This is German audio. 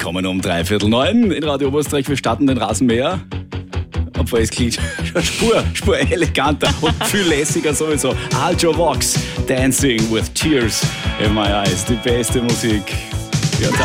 kommen um 8:45 in Radio Oberösterreich. Wir starten den Rasenmäher. Obwohl es klingt Spur eleganter und viel lässiger sowieso. Aljo Vox, Dancing with Tears in My Eyes. Die beste Musik. Ja,